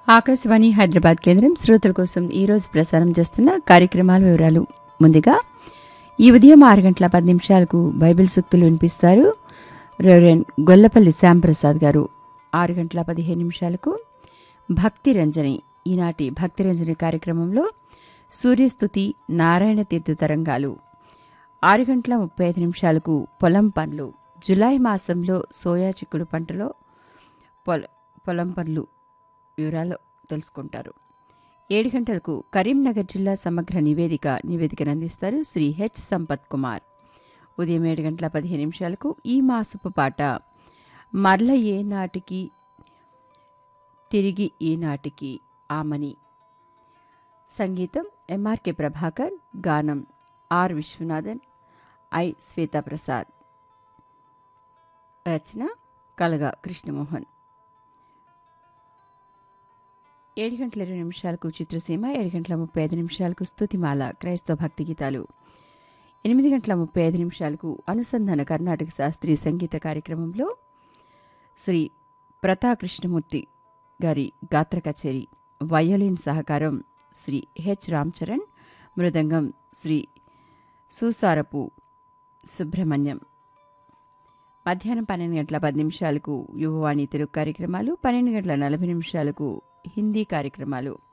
ఆకాశవాణి హైదరాబాద్ కేంద్రం శ్రోతల కోసం ఈరోజు ప్రసారం చేస్తున్న కార్యక్రమాల వివరాలు. ముందుగా ఈ ఉదయం 6:10 బైబిల్ సూక్తులు వినిపిస్తారు రెవరెండ్ గొల్లపల్లి శ్యాంప్రసాద్ గారు. 6:15 భక్తి రంజని. ఈనాటి భక్తి రంజని కార్యక్రమంలో సూర్యస్తుతి, నారాయణ తీర్థ తరంగాలు. 6:35 పొలం పనులు. జులై మాసంలో సోయా చిక్కుడు పంటలో పొలం పనులు వివరాలు తెలుసుకుంటారు. 7 గంటలకు కరీంనగర్ జిల్లా సమగ్ర నివేదికను అందిస్తారు శ్రీ హెచ్ సంపత్ కుమార్. ఉదయం 7:15 ఈ మాసపు పాట మరల ఏ నాటికి తిరిగి ఈనాటికి ఆమని. సంగీతం ఎంఆర్కే ప్రభాకర్, గానం ఆర్ విశ్వనాథన్, ఐ శ్వేతాప్రసాద్, రచన కలగా కృష్ణమోహన్. 7:20 చిత్రసీమ. 7:35 స్తుతిమాల క్రైస్తవ భక్తి గీతాలు. 8:35 అనుసంధాన కర్ణాటక శాస్త్రీయ సంగీత కార్యక్రమంలో శ్రీ ప్రతా కృష్ణమూర్తి గారి గాత్ర కచేరీ. వయోలిన్ సహకారం శ్రీ హెచ్ రామ్చరణ్, మృదంగం శ్రీ సూసారపు సుబ్రహ్మణ్యం. మధ్యాహ్నం 12:10 యువవాణి తెలుగు కార్యక్రమాలు. 12:40 హిందీ కార్యక్రమాలు.